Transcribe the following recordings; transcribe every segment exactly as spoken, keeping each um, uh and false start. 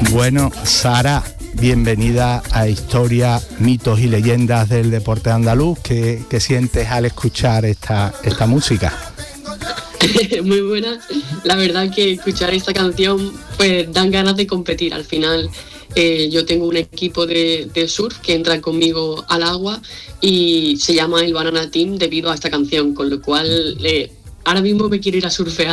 Bueno, Sara, bienvenida a Historia, Mitos y Leyendas del Deporte Andaluz. ¿Qué, qué sientes al escuchar esta, esta música? Muy buena. La verdad que escuchar esta canción pues dan ganas de competir. Al final eh, yo tengo un equipo de, de surf que entra conmigo al agua y se llama el Banana Team debido a esta canción, con lo cual eh, ahora mismo me quiero ir a surfear.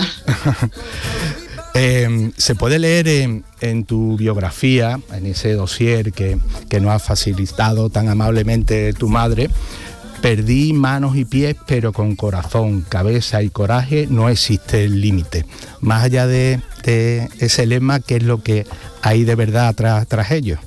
Eh, se puede leer en, en tu biografía, en ese dossier que, que nos ha facilitado tan amablemente tu madre: perdí manos y pies, pero con corazón, cabeza y coraje no existe el límite. Más allá de, de ese lema, ¿qué es lo que hay de verdad tras, tras ello?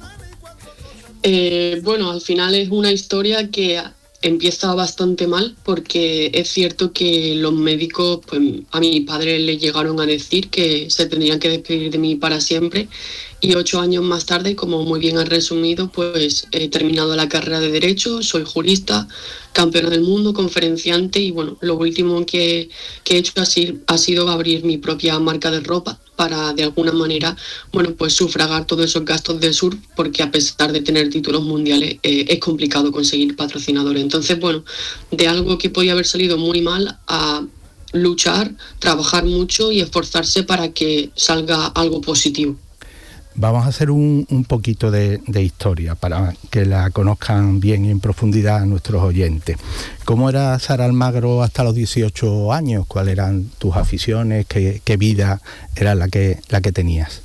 Eh, bueno, al final es una historia que empieza bastante mal, porque es cierto que los médicos, pues a mi padre le llegaron a decir que se tendrían que despedir de mí para siempre, y ocho años más tarde, como muy bien has resumido, pues he terminado la carrera de Derecho, soy jurista, campeona del mundo, conferenciante, y bueno, lo último que, que he hecho así, ha sido abrir mi propia marca de ropa para de alguna manera, bueno, pues sufragar todos esos gastos de surf, porque a pesar de tener títulos mundiales eh, es complicado conseguir patrocinadores. Entonces, bueno, de algo que podía haber salido muy mal a luchar, trabajar mucho y esforzarse para que salga algo positivo. Vamos a hacer un, un poquito de, de historia para que la conozcan bien y en profundidad nuestros oyentes. ¿Cómo era Sara Almagro hasta los dieciocho años? ¿Cuáles eran tus aficiones? ¿Qué, qué vida era la que, la que tenías?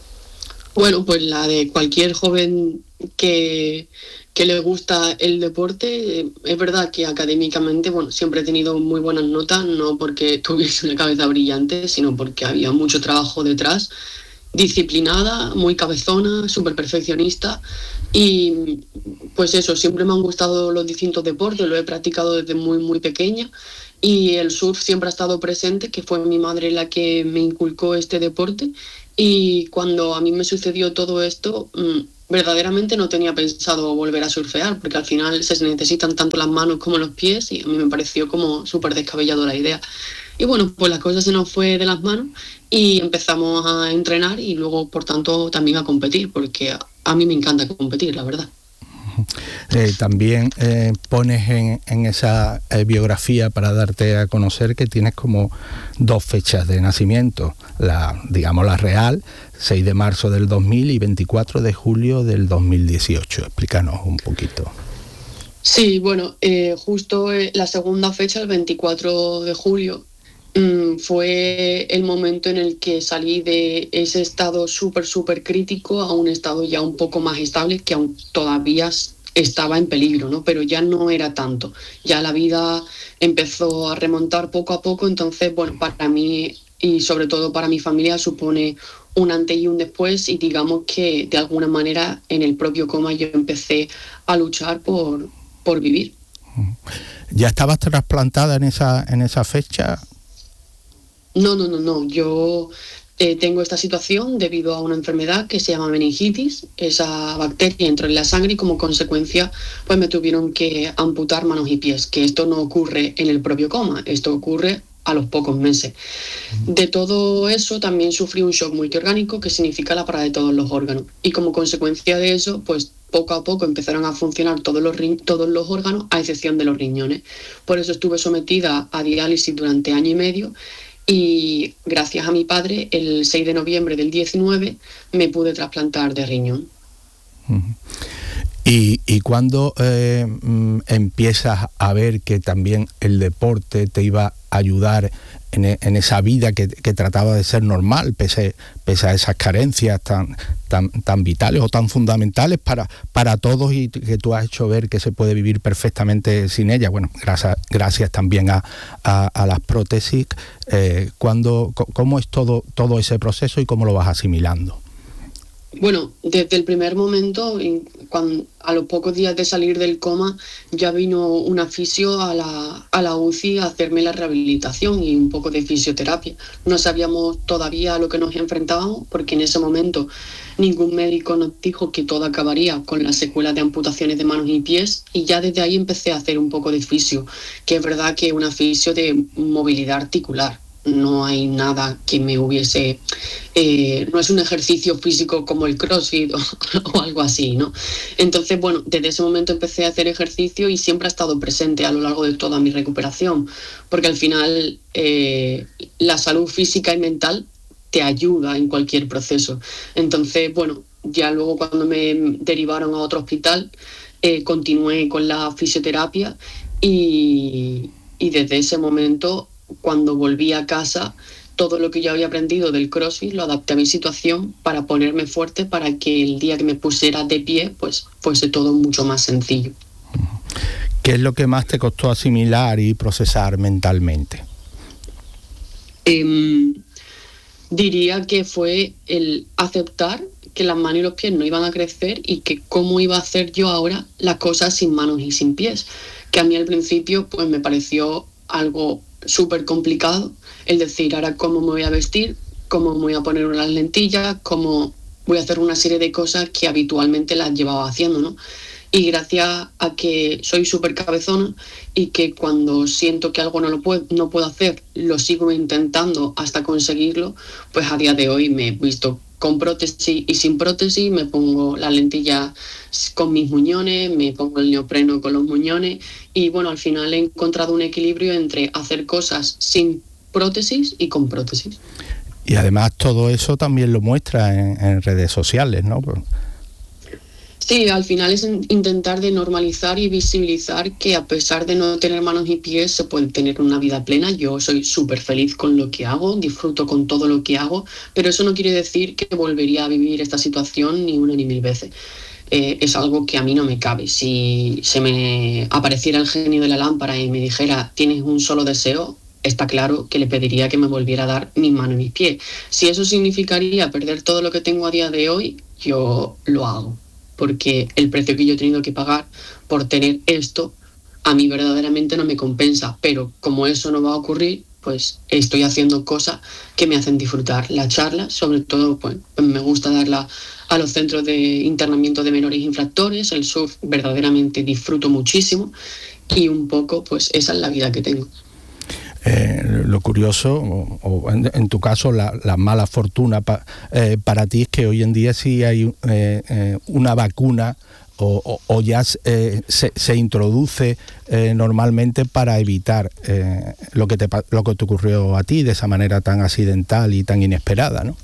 Bueno, pues la de cualquier joven que, que le gusta el deporte. Es verdad que académicamente, bueno, siempre he tenido muy buenas notas, no porque tuviese una cabeza brillante, sino porque había mucho trabajo detrás. Disciplinada, muy cabezona, súper perfeccionista, y pues eso, siempre me han gustado los distintos deportes, lo he practicado desde muy muy pequeña, y el surf siempre ha estado presente, que fue mi madre la que me inculcó este deporte. Y cuando a mí me sucedió todo esto, mmm, verdaderamente no tenía pensado volver a surfear, porque al final se necesitan tanto las manos como los pies, y a mí me pareció como súper descabellado la idea. Y bueno, pues la cosa se nos fue de las manos y empezamos a entrenar y luego, por tanto, también a competir, porque a mí me encanta competir, la verdad. Eh, también eh, pones en, en esa eh, biografía, para darte a conocer, que tienes como dos fechas de nacimiento, la, digamos, la real, seis de marzo del dos mil y veinticuatro de julio del dos mil dieciocho. Explícanos un poquito. Sí, bueno, eh, justo eh, la segunda fecha, el veinticuatro de julio, fue el momento en el que salí de ese estado súper, súper crítico a un estado ya un poco más estable, que aún todavía estaba en peligro, ¿no? Pero ya no era tanto. Ya la vida empezó a remontar poco a poco. Entonces, bueno, para mí y sobre todo para mi familia supone un antes y un después, y digamos que de alguna manera en el propio coma yo empecé a luchar por, por vivir. ¿Ya estabas trasplantada en esa, en esa fecha? No, no, no, no. Yo eh, tengo esta situación debido a una enfermedad que se llama meningitis. Esa bacteria entró en la sangre y como consecuencia pues me tuvieron que amputar manos y pies, que esto no ocurre en el propio coma, esto ocurre a los pocos meses. De todo eso también sufrí un shock multiorgánico, que significa la parada de todos los órganos. Y como consecuencia de eso, pues poco a poco empezaron a funcionar todos los, todos los órganos, a excepción de los riñones. Por eso estuve sometida a diálisis durante año y medio. Y gracias a mi padre, el seis de noviembre del diecinueve, me pude trasplantar de riñón. ¿Y, y cuándo eh, empiezas a ver que también el deporte te iba a ayudar en, en esa vida que, que trataba de ser normal, pese, pese a esas carencias tan, tan, tan vitales o tan fundamentales para, para todos, y que tú has hecho ver que se puede vivir perfectamente sin ella? Bueno, gracias, gracias también a, a, a las prótesis. Eh, ¿cuándo, ¿Cómo es todo, todo ese proceso y cómo lo vas asimilando? Bueno, desde el primer momento, cuando, a los pocos días de salir del coma, ya vino un fisio a la, a la U C I a hacerme la rehabilitación y un poco de fisioterapia. No sabíamos todavía a lo que nos enfrentábamos, porque en ese momento ningún médico nos dijo que todo acabaría con las secuelas de amputaciones de manos y pies, y ya desde ahí empecé a hacer un poco de fisio, que es verdad que es una fisio de movilidad articular. no hay nada que me hubiese... Eh, no es un ejercicio físico como el CrossFit o, o algo así, ¿no? Entonces, bueno, desde ese momento empecé a hacer ejercicio y siempre ha estado presente a lo largo de toda mi recuperación, porque al final eh, la salud física y mental te ayuda en cualquier proceso. Entonces, bueno, ya luego cuando me derivaron a otro hospital, eh, continué con la fisioterapia y, y desde ese momento, cuando volví a casa, todo lo que yo había aprendido del CrossFit lo adapté a mi situación para ponerme fuerte, para que el día que me pusiera de pie, pues fuese todo mucho más sencillo. ¿Qué es lo que más te costó asimilar y procesar mentalmente? Eh, diría que fue el aceptar que las manos y los pies no iban a crecer y que cómo iba a hacer yo ahora las cosas sin manos y sin pies. Que a mí al principio pues me pareció algo súper complicado, el decir ahora cómo me voy a vestir, cómo me voy a poner unas lentillas, cómo voy a hacer una serie de cosas que habitualmente las llevaba haciendo, ¿no? Y gracias a que soy súper cabezona y que cuando siento que algo no lo puedo, no puedo hacer, lo sigo intentando hasta conseguirlo, pues a día de hoy me he visto con prótesis y sin prótesis, me pongo las lentillas con mis muñones, me pongo el neopreno con los muñones y bueno, al final he encontrado un equilibrio entre hacer cosas sin prótesis y con prótesis. Y además todo eso también lo muestra en, en redes sociales, ¿no? Sí, al final es intentar de normalizar y visibilizar que a pesar de no tener manos y pies se puede tener una vida plena. Yo soy súper feliz con lo que hago, disfruto con todo lo que hago, pero eso no quiere decir que volvería a vivir esta situación ni una ni mil veces. Eh, es algo que a mí no me cabe. Si se me apareciera el genio de la lámpara y me dijera tienes un solo deseo, está claro que le pediría que me volviera a dar mis manos y mis pies. Si eso significaría perder todo lo que tengo a día de hoy, yo lo hago. Porque el precio que yo he tenido que pagar por tener esto a mí verdaderamente no me compensa, pero como eso no va a ocurrir, pues estoy haciendo cosas que me hacen disfrutar. La charla, sobre todo, pues me gusta darla a los centros de internamiento de menores infractores, el surf verdaderamente disfruto muchísimo y un poco, pues esa es la vida que tengo. Eh, lo curioso, o, o en, en tu caso la, la mala fortuna pa, eh, para ti es que hoy en día sí hay eh, eh, una vacuna o, o, o ya eh, se, se introduce eh, normalmente para evitar eh, lo, que te, lo que te ocurrió a ti de esa manera tan accidental y tan inesperada, ¿no?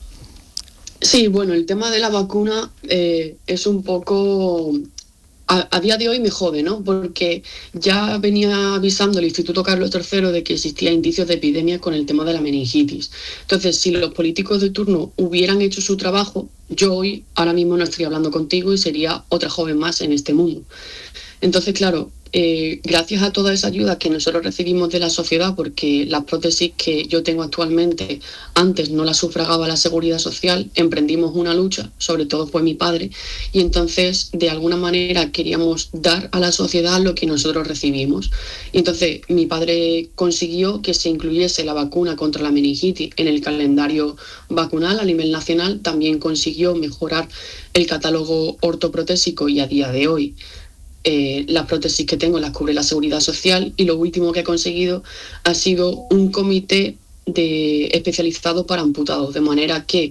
Sí, bueno, el tema de la vacuna eh, es un poco... A, a día de hoy me jode, ¿no? Porque ya venía avisando el Instituto Carlos tercero de que existía indicios de epidemia con el tema de la meningitis. Entonces, si los políticos de turno hubieran hecho su trabajo, yo hoy, ahora mismo no estaría hablando contigo y sería otra joven más en este mundo. Entonces, claro, eh, gracias a toda esa ayuda que nosotros recibimos de la sociedad, porque las prótesis que yo tengo actualmente antes no las sufragaba la Seguridad Social, emprendimos una lucha, sobre todo fue mi padre, y entonces de alguna manera queríamos dar a la sociedad lo que nosotros recibimos. Y entonces mi padre consiguió que se incluyese la vacuna contra la meningitis en el calendario vacunal a nivel nacional, también consiguió mejorar el catálogo ortoprotésico y a día de hoy Eh, las prótesis que tengo las cubre la Seguridad Social y lo último que he conseguido ha sido un comité de, especializado para amputados, de manera que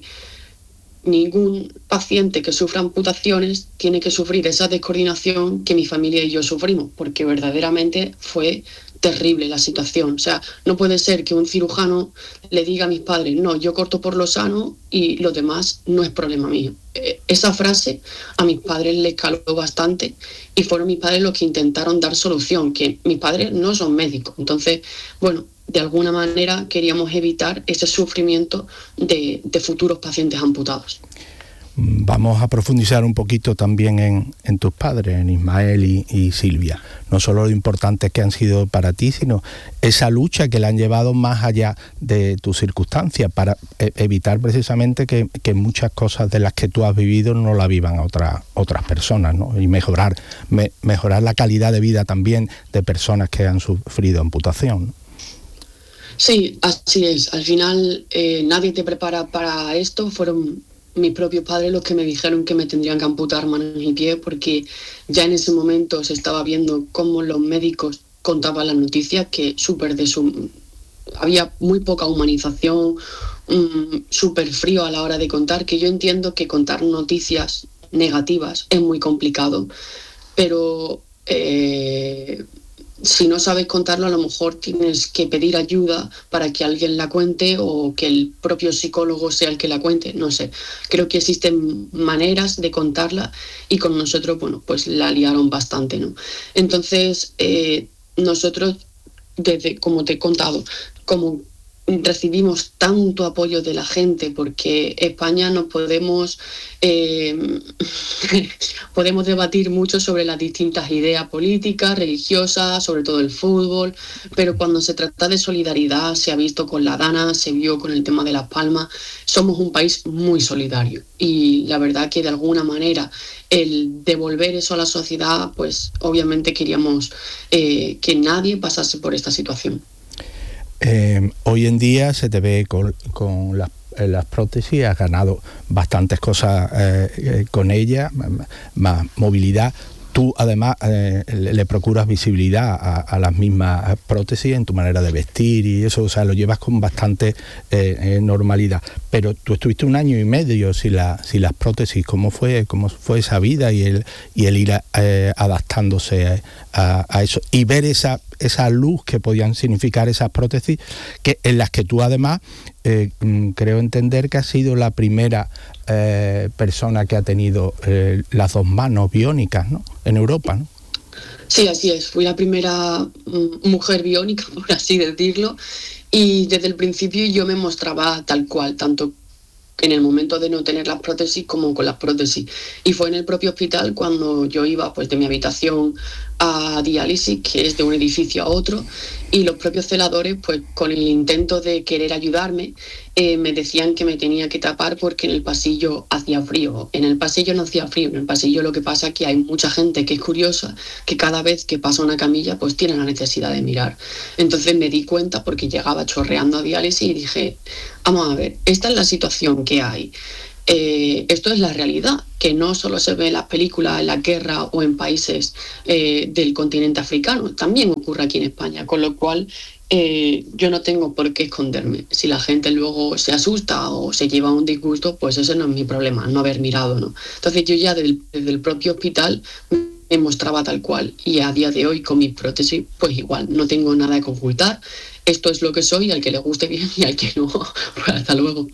ningún paciente que sufra amputaciones tiene que sufrir esa descoordinación que mi familia y yo sufrimos, porque verdaderamente fue terrible la situación. O sea, no puede ser que un cirujano le diga a mis padres, no, yo corto por lo sano y lo demás no es problema mío. Eh, esa frase a mis padres les caló bastante y fueron mis padres los que intentaron dar solución, que mis padres no son médicos. Entonces, bueno, de alguna manera queríamos evitar ese sufrimiento de, de futuros pacientes amputados. Vamos a profundizar un poquito también en, en tus padres, en Ismael y, y Silvia. No solo lo importantes que han sido para ti, sino esa lucha que le han llevado más allá de tus circunstancias para e- evitar precisamente que, que muchas cosas de las que tú has vivido no la vivan otras otras personas, ¿no? Y mejorar, me, mejorar la calidad de vida también de personas que han sufrido amputación, ¿no? Sí, así es. Al final eh, nadie te prepara para esto. Fueron mis propios padres los que me dijeron que me tendrían que amputar manos y pies, porque ya en ese momento se estaba viendo cómo los médicos contaban las noticias, que súper deshum- había muy poca humanización, um, súper frío a la hora de contar, que yo entiendo que contar noticias negativas es muy complicado, pero eh, si no sabes contarlo, a lo mejor tienes que pedir ayuda para que alguien la cuente o que el propio psicólogo sea el que la cuente, no sé. Creo que existen maneras de contarla y con nosotros, bueno, pues la liaron bastante, ¿no? Entonces, eh, nosotros, desde, como te he contado, como recibimos tanto apoyo de la gente, porque España nos podemos eh, podemos debatir mucho sobre las distintas ideas políticas, religiosas, sobre todo el fútbol, pero cuando se trata de solidaridad, se ha visto con la Dana, se vio con el tema de Las Palmas, somos un país muy solidario y la verdad que de alguna manera el devolver eso a la sociedad, pues obviamente queríamos eh, que nadie pasase por esta situación. Eh, hoy en día se te ve con, con las, las prótesis, has ganado bastantes cosas eh, eh, con ellas, más movilidad. Tú además eh, le, le procuras visibilidad a, a las mismas prótesis en tu manera de vestir y eso, o sea, lo llevas con bastante eh, eh, normalidad. Pero tú estuviste un año y medio sin, la, sin las prótesis. ¿Cómo fue, cómo fue esa vida y el, y el ir eh, adaptándose a, a, a eso? Y ver esa, esa luz que podían significar esas prótesis, que en las que tú además eh, creo entender que has sido la primera Eh, persona que ha tenido eh, las dos manos biónicas, ¿no? En Europa, ¿no? Sí, así es. Fui la primera mm, mujer biónica, por así decirlo, y desde el principio yo me mostraba tal cual, tanto en el momento de no tener las prótesis como con las prótesis. Y fue en el propio hospital cuando yo iba pues de mi habitación a diálisis, que es de un edificio a otro, y los propios celadores, pues con el intento de querer ayudarme, eh, me decían que me tenía que tapar porque en el pasillo hacía frío. En el pasillo no hacía frío, en el pasillo lo que pasa es que hay mucha gente que es curiosa, que cada vez que pasa una camilla, pues tiene la necesidad de mirar. Entonces me di cuenta porque llegaba chorreando a diálisis y dije, vamos a ver, esta es la situación que hay. Eh, esto es la realidad, que no solo se ve en las películas, en la guerra o en países eh, del continente africano, también ocurre aquí en España, con lo cual eh, yo no tengo por qué esconderme. Si la gente luego se asusta o se lleva un disgusto, pues ese no es mi problema, no haber mirado, ¿no? Entonces yo ya desde, desde el propio hospital me mostraba tal cual y a día de hoy con mis prótesis, pues igual, no tengo nada que ocultar, esto es lo que soy, al que le guste bien y al que no, pues hasta luego.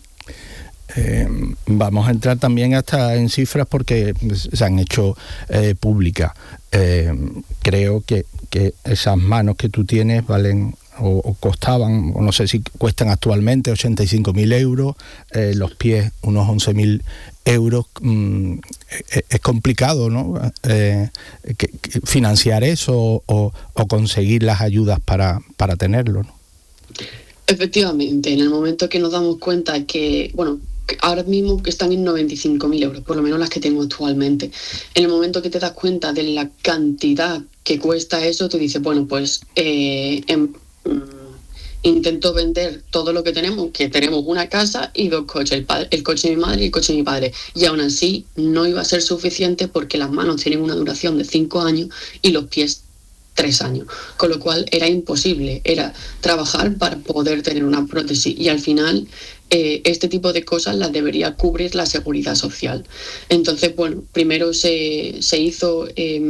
Eh, vamos a entrar también hasta en cifras porque se han hecho eh, públicas. Eh, creo que, que esas manos que tú tienes valen o, o costaban, o no sé si cuestan actualmente ochenta y cinco mil euros, eh, los pies unos once mil euros. Mm, es, es complicado, ¿no? Eh, que, que financiar eso o, o conseguir las ayudas para, para tenerlo, ¿no? Efectivamente, en el momento que nos damos cuenta que, bueno, ahora mismo están en noventa y cinco mil euros, por lo menos las que tengo actualmente. En el momento que te das cuenta de la cantidad que cuesta eso, tú dices, bueno, pues eh, en, mm, intento vender todo lo que tenemos, que tenemos una casa y dos coches, el, padre, el coche de mi madre y el coche de mi padre. Y aún así no iba a ser suficiente porque las manos tienen una duración de cinco años y los pies tres años, con lo cual era imposible, era trabajar para poder tener una prótesis y al final eh, este tipo de cosas las debería cubrir la seguridad social. Entonces, bueno, primero se, se hizo eh,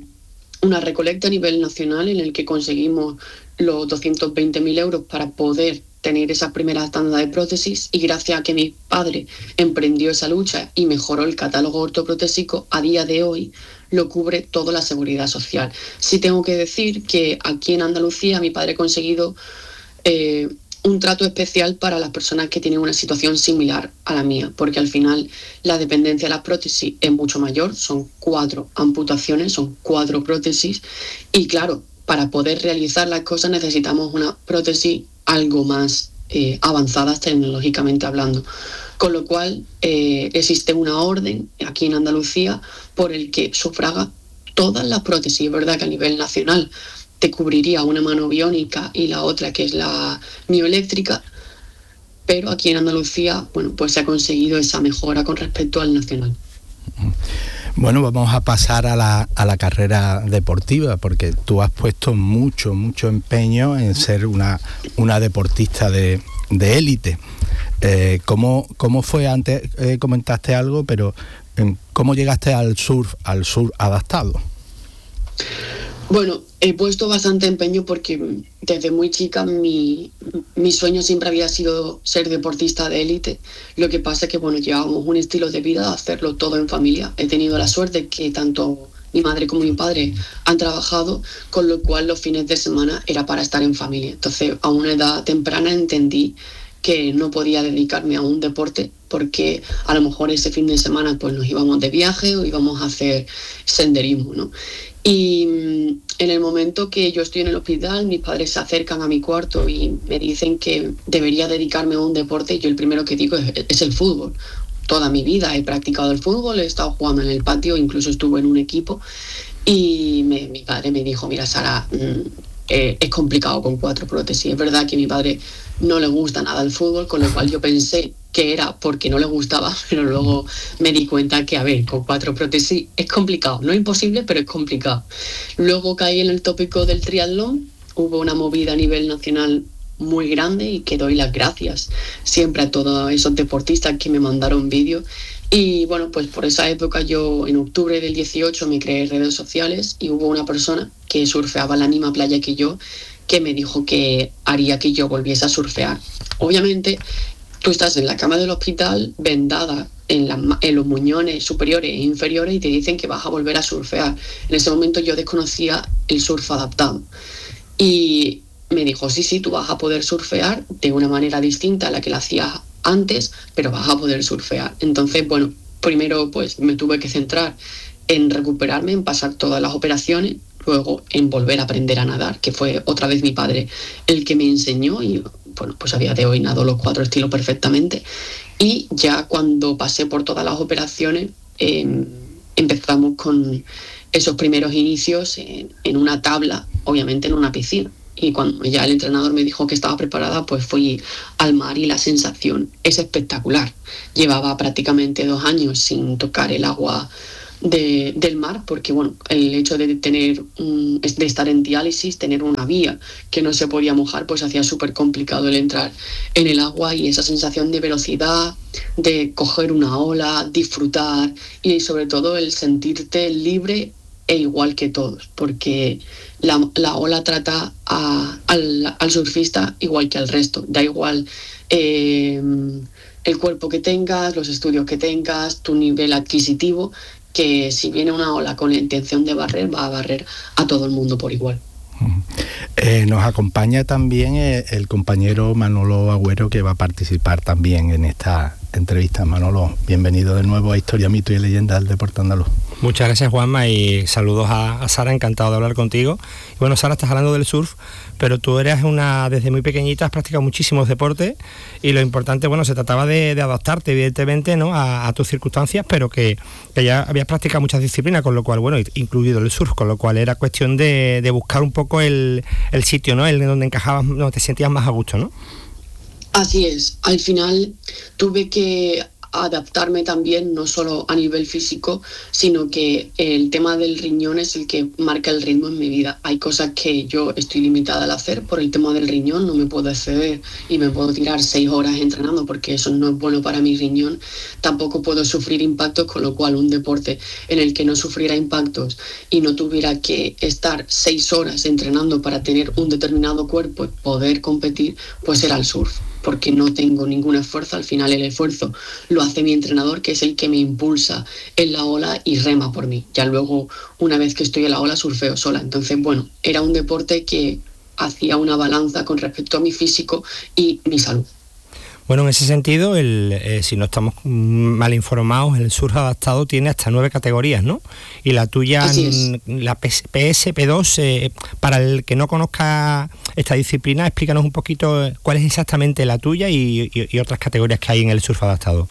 una recolecta a nivel nacional en el que conseguimos los doscientos veinte mil euros para poder tener esa primera tanda de prótesis y gracias a que mi padre emprendió esa lucha y mejoró el catálogo ortoprotésico, a día de hoy lo cubre toda la seguridad social. Sí tengo que decir que aquí en Andalucía mi padre ha conseguido eh, un trato especial para las personas que tienen una situación similar a la mía, porque al final la dependencia de las prótesis es mucho mayor, son cuatro amputaciones, son cuatro prótesis y claro, para poder realizar las cosas necesitamos una prótesis algo más eh, avanzadas tecnológicamente hablando. Con lo cual eh, existe una orden aquí en Andalucía por el que sufraga todas las prótesis. Es verdad que a nivel nacional te cubriría una mano biónica y la otra que es la mioeléctrica, pero aquí en Andalucía, bueno, pues se ha conseguido esa mejora con respecto al nacional. Bueno, vamos a pasar a la, a la carrera deportiva, porque tú has puesto mucho, mucho empeño en ser una, una deportista de, de élite. Eh, ¿cómo, ¿Cómo fue? Antes eh, comentaste algo, pero ¿cómo llegaste al surf, al surf adaptado? Bueno, he puesto bastante empeño porque desde muy chica mi, mi sueño siempre había sido ser deportista de élite. Lo que pasa es que, bueno, llevábamos un estilo de vida de hacerlo todo en familia. He tenido la suerte que tanto mi madre como mi padre han trabajado, con lo cual los fines de semana era para estar en familia. Entonces, a una edad temprana entendí que no podía dedicarme a un deporte porque a lo mejor ese fin de semana pues nos íbamos de viaje o íbamos a hacer senderismo, ¿no? Y en el momento que yo estoy en el hospital, mis padres se acercan a mi cuarto y me dicen que debería dedicarme a un deporte. Yo el primero que digo es, es el fútbol. Toda mi vida he practicado el fútbol, he estado jugando en el patio, incluso estuve en un equipo. Y me, mi padre me dijo, mira, Sara, mmm, eh, es complicado con cuatro prótesis. Es verdad que a mi padre no le gusta nada el fútbol, con lo cual yo pensé que era porque no le gustaba, pero luego me di cuenta que, a ver, con cuatro prótesis es complicado, no es imposible, pero es complicado. Luego caí en el tópico del triatlón, hubo una movida a nivel nacional muy grande y que doy las gracias siempre a todos esos deportistas que me mandaron vídeos. Y bueno, pues por esa época yo en octubre del dieciocho me creé redes sociales y hubo una persona que surfeaba en la misma playa que yo que me dijo que haría que yo volviese a surfear. Obviamente, tú estás en la cama del hospital, vendada en, la, en los muñones superiores e inferiores y te dicen que vas a volver a surfear. En ese momento yo desconocía el surf adaptado. Y me dijo, sí, sí, tú vas a poder surfear de una manera distinta a la que la hacías antes, pero vas a poder surfear. Entonces, bueno, primero pues me tuve que centrar en recuperarme, en pasar todas las operaciones, luego en volver a aprender a nadar, que fue otra vez mi padre el que me enseñó y bueno, pues a día de hoy nado los cuatro estilos perfectamente. Y ya cuando pasé por todas las operaciones, eh, empezamos con esos primeros inicios en, en una tabla, obviamente en una piscina. Y cuando ya el entrenador me dijo que estaba preparada, pues fui al mar y la sensación es espectacular. Llevaba prácticamente dos años sin tocar el agua de, del mar, porque bueno, el hecho de tener un, de estar en diálisis, tener una vía que no se podía mojar, pues hacía súper complicado el entrar en el agua y esa sensación de velocidad, de coger una ola, disfrutar y sobre todo el sentirte libre e igual que todos, porque la, la ola trata a, al, al surfista igual que al resto, da igual eh, el cuerpo que tengas, los estudios que tengas, tu nivel adquisitivo, que si viene una ola con la intención de barrer, va a barrer a todo el mundo por igual. Eh, nos acompaña también el, el compañero Manolo Agüero, que va a participar también en esta entrevista. Manolo, bienvenido de nuevo a Historia, Mito y Leyenda del Deporte Andaluz. Muchas gracias, Juanma, y saludos a, a Sara, encantado de hablar contigo. Y bueno, Sara, estás hablando del surf, pero tú eres una, desde muy pequeñita has practicado muchísimos deportes y lo importante, bueno, se trataba de, de adaptarte evidentemente, ¿no?, a, a tus circunstancias, pero que, que ya habías practicado muchas disciplinas, con lo cual, bueno, incluido el surf, con lo cual era cuestión de, de buscar un poco el, el sitio, ¿no?, el donde encajabas, donde te sentías más a gusto, ¿no? Así es, al final tuve que adaptarme también, no solo a nivel físico, sino que el tema del riñón es el que marca el ritmo en mi vida. Hay cosas que yo estoy limitada al hacer por el tema del riñón, no me puedo exceder y me puedo tirar seis horas entrenando porque eso no es bueno para mi riñón. Tampoco puedo sufrir impactos, con lo cual un deporte en el que no sufriera impactos y no tuviera que estar seis horas entrenando para tener un determinado cuerpo y poder competir, pues era el surf, porque no tengo ningún esfuerzo. Al final el esfuerzo lo hace mi entrenador, que es el que me impulsa en la ola y rema por mí. Ya luego, una vez que estoy en la ola, surfeo sola. Entonces, bueno, era un deporte que hacía una balanza con respecto a mi físico y mi salud. Bueno, en ese sentido, el, eh, si no estamos mal informados, el surf adaptado tiene hasta nueve categorías, ¿no? Y la tuya, la P S P dos, eh, para el que no conozca esta disciplina, explícanos un poquito cuál es exactamente la tuya y, y, y otras categorías que hay en el surf adaptado.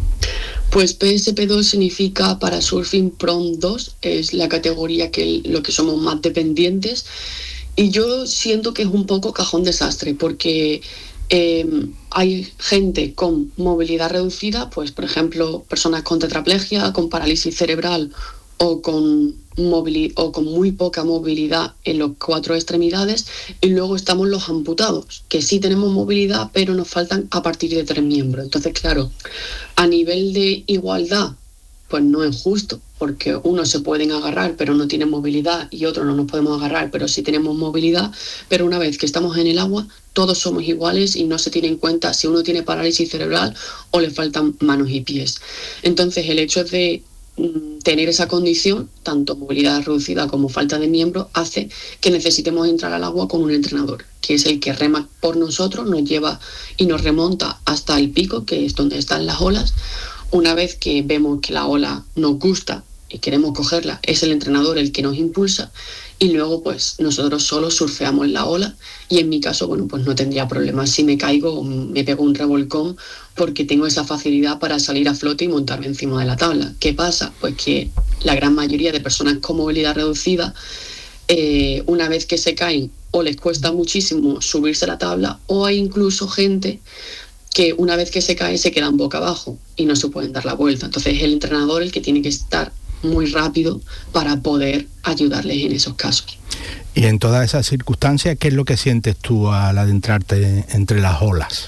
Pues P S P dos significa para Surfing Prone dos, es la categoría que lo que somos más dependientes, y yo siento que es un poco cajón desastre, porque Eh, hay gente con movilidad reducida, pues por ejemplo personas con tetraplegia, con parálisis cerebral o con movili- o con muy poca movilidad en las cuatro extremidades, y luego estamos los amputados, que sí tenemos movilidad, pero nos faltan a partir de tres miembros. Entonces, claro, a nivel de igualdad, pues no es justo, porque unos se pueden agarrar pero no tienen movilidad y otros no nos podemos agarrar pero sí tenemos movilidad, pero una vez que estamos en el agua todos somos iguales y no se tiene en cuenta si uno tiene parálisis cerebral o le faltan manos y pies. Entonces el hecho de mm, tener esa condición, tanto movilidad reducida como falta de miembros, hace que necesitemos entrar al agua con un entrenador, que es el que rema por nosotros, nos lleva y nos remonta hasta el pico, que es donde están las olas. Una vez que vemos que la ola nos gusta y queremos cogerla, es el entrenador el que nos impulsa, y luego pues nosotros solo surfeamos la ola, y en mi caso, bueno, pues no tendría problemas si me caigo o me pego un revolcón, porque tengo esa facilidad para salir a flote y montarme encima de la tabla. ¿Qué pasa? Pues que la gran mayoría de personas con movilidad reducida, eh, una vez que se caen, o les cuesta muchísimo subirse a la tabla, o hay incluso gente que una vez que se cae se quedan boca abajo y no se pueden dar la vuelta. Entonces es el entrenador el que tiene que estar muy rápido para poder ayudarles en esos casos. Y en todas esas circunstancias, ¿qué es lo que sientes tú al adentrarte entre las olas?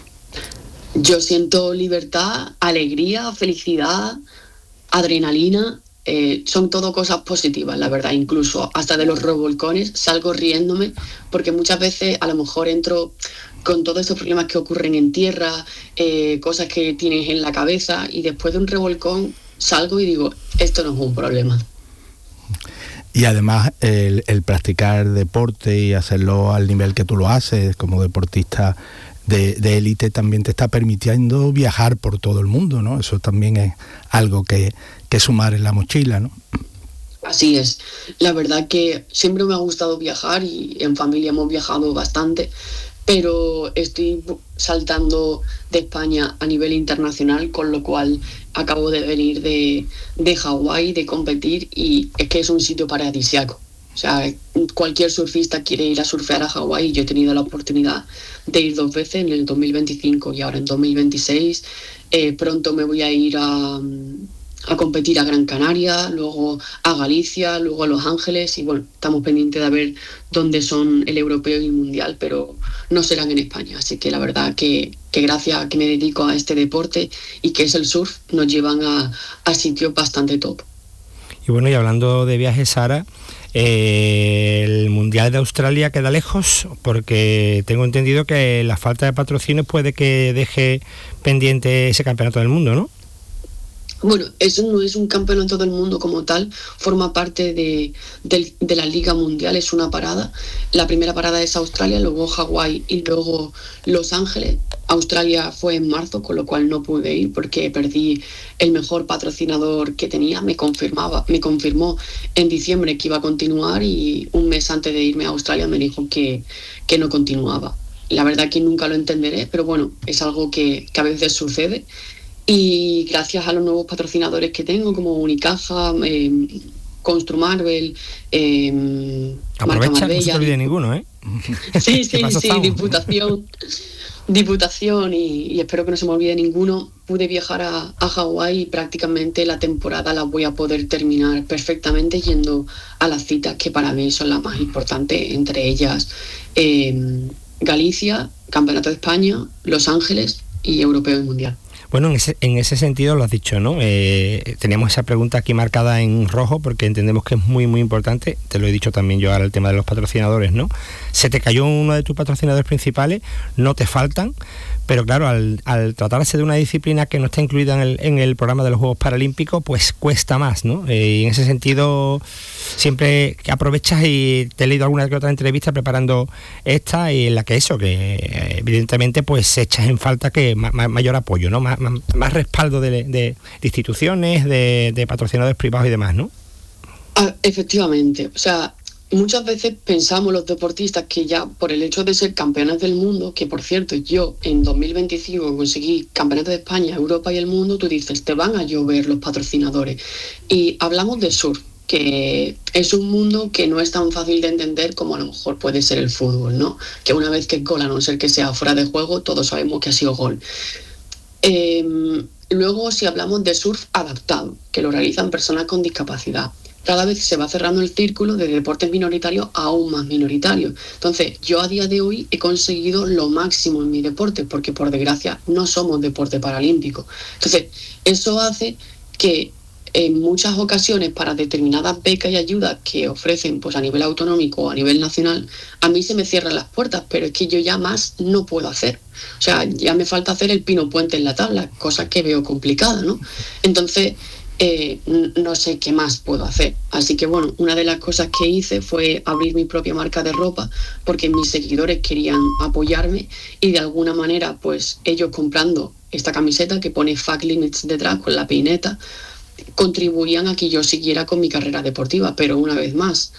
Yo siento libertad, alegría, felicidad, adrenalina. Eh, son todo cosas positivas, la verdad. Incluso hasta de los revolcones salgo riéndome, porque muchas veces a lo mejor entro con todos estos problemas que ocurren en tierra, eh, cosas que tienes en la cabeza, y después de un revolcón salgo y digo, esto no es un problema. Y además el, el practicar deporte y hacerlo al nivel que tú lo haces como deportista de, de élite también te está permitiendo viajar por todo el mundo, ¿no? Eso también es algo que, que sumar en la mochila, ¿no? Así es. La verdad que siempre me ha gustado viajar y en familia hemos viajado bastante, pero estoy saltando de España a nivel internacional, con lo cual acabo de venir de, de Hawái, de competir, y es que es un sitio paradisíaco. O sea, cualquier surfista quiere ir a surfear a Hawái. Yo he tenido la oportunidad de ir dos veces, en el dos mil veinticinco y ahora en dos mil veintiséis. Eh, pronto me voy a ir a, a competir a Gran Canaria, luego a Galicia, luego a Los Ángeles, y bueno, estamos pendientes de ver dónde son el europeo y el mundial, pero no serán en España. Así que la verdad que, que gracias a que me dedico a este deporte y que es el surf, nos llevan a, a sitios bastante top. Y bueno, y hablando de viajes, Sara, eh, el Mundial de Australia queda lejos, porque tengo entendido que la falta de patrocinios puede que deje pendiente ese campeonato del mundo, ¿no? Bueno, eso no es un campeonato del mundo como tal, forma parte de, de, de la Liga Mundial, es una parada. La primera parada es Australia, luego Hawái y luego Los Ángeles. Australia fue en marzo, con lo cual no pude ir porque perdí el mejor patrocinador que tenía. Me confirmaba, me confirmó en diciembre que iba a continuar, y un mes antes de irme a Australia me dijo que, que no continuaba. La verdad que nunca lo entenderé, pero bueno, es algo que, que a veces sucede. Y gracias a los nuevos patrocinadores que tengo, como Unicaja, eh, Construmarvel, eh, Aprovecha, Marca Marbella, no se te olvide ninguno, ¿eh? Sí, sí, sí, Diputación, Diputación y, y espero que no se me olvide ninguno. Pude viajar a, a Hawái y prácticamente la temporada la voy a poder terminar perfectamente yendo a las citas que para mí son las más importantes, entre ellas eh, Galicia, Campeonato de España, Los Ángeles y Europeo y Mundial. Bueno, en ese, en ese sentido lo has dicho, ¿no? Eh, teníamos esa pregunta aquí marcada en rojo porque entendemos que es muy, muy importante. Te lo he dicho también yo ahora, el tema de los patrocinadores, ¿no? Se te cayó uno de tus patrocinadores principales, no te faltan, pero claro, al, al tratarse de una disciplina que no está incluida en el, en el programa de los Juegos Paralímpicos, pues cuesta más, ¿no? Eh, y en ese sentido, siempre que aprovechas, y te he leído alguna que otra entrevista preparando esta, y en la que eso, que evidentemente pues echas en falta que ma, ma, mayor apoyo, ¿no? Más, más, más respaldo de, de, de instituciones, de, de patrocinadores privados y demás, ¿no? Ah, efectivamente, o sea, muchas veces pensamos los deportistas que ya por el hecho de ser campeones del mundo, que por cierto yo en dos mil veinticinco conseguí campeonato de España, Europa y el mundo, tú dices, te van a llover los patrocinadores. Y hablamos de surf, que es un mundo que no es tan fácil de entender como a lo mejor puede ser el fútbol, ¿no? Que una vez que es gol, a no ser que sea fuera de juego, todos sabemos que ha sido gol. Eh, Luego, si hablamos de surf adaptado, que lo realizan personas con discapacidad, cada vez se va cerrando el círculo de deportes minoritarios aún más minoritarios. Entonces, yo a día de hoy he conseguido lo máximo en mi deporte, porque por desgracia no somos deporte paralímpico. Entonces, eso hace que en muchas ocasiones, para determinadas becas y ayudas que ofrecen pues a nivel autonómico o a nivel nacional, a mí se me cierran las puertas, pero es que yo ya más no puedo hacer. O sea, ya me falta hacer el pino puente en la tabla, cosa que veo complicada, ¿no? Entonces, eh, no sé qué más puedo hacer. Así que bueno, una de las cosas que hice fue abrir mi propia marca de ropa, porque mis seguidores querían apoyarme y de alguna manera, pues ellos comprando esta camiseta que pone Fuck Limits detrás con la peineta, contribuían a que yo siguiera con mi carrera deportiva. Pero una vez más,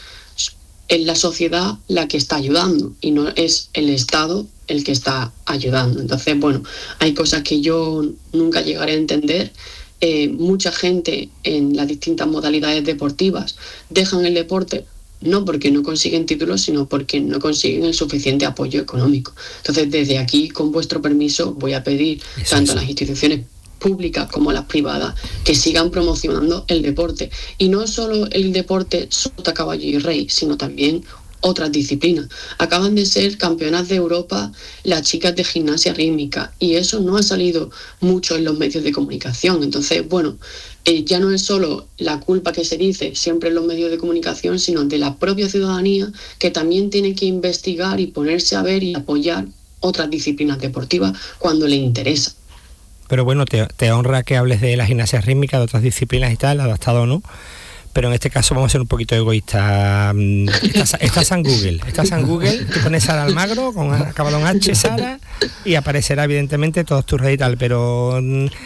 es la sociedad la que está ayudando y no es el Estado el que está ayudando. Entonces, bueno, hay cosas que yo nunca llegaré a entender. Eh, mucha gente en las distintas modalidades deportivas dejan el deporte no porque no consiguen títulos, sino porque no consiguen el suficiente apoyo económico. Entonces, desde aquí, con vuestro permiso, voy a pedir Eso tanto a las instituciones públicas como las privadas que sigan promocionando el deporte, y no solo el deporte sota, caballo y rey, sino también otras disciplinas. Acaban de ser campeonas de Europa las chicas de gimnasia rítmica y eso no ha salido mucho en los medios de comunicación. Entonces, bueno, eh, ya no es solo la culpa que se dice siempre en los medios de comunicación, sino de la propia ciudadanía, que también tiene que investigar y ponerse a ver y apoyar otras disciplinas deportivas cuando le interesa. Pero bueno, te, te honra que hables de la gimnasia rítmica, de otras disciplinas y tal, adaptado o no. Pero en este caso vamos a ser un poquito egoístas. Estás, estás en Google, estás en Google, tú pones Sara Almagro con acabado en H, Sara, y aparecerá evidentemente todos tus redes y tal, pero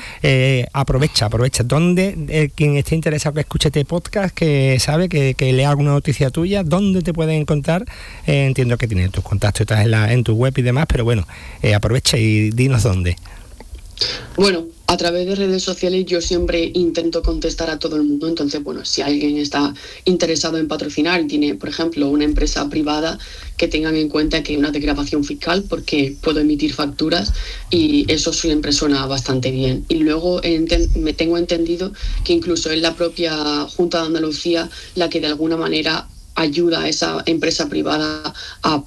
eh, aprovecha, aprovecha. ¿Dónde, eh, quien esté interesado que escuche este podcast, que sabe, que, que lea alguna noticia tuya, dónde te pueden encontrar? Eh, entiendo que tienes tus contactos y estás en, la, en tu web y demás, pero bueno, eh, aprovecha y dinos dónde. Bueno, a través de redes sociales yo siempre intento contestar a todo el mundo. Entonces, bueno, si alguien está interesado en patrocinar y tiene, por ejemplo, una empresa privada, que tengan en cuenta que hay una desgravación fiscal porque puedo emitir facturas y eso siempre suena bastante bien. Y luego enten- me tengo entendido que incluso es la propia Junta de Andalucía la que de alguna manera ayuda a esa empresa privada a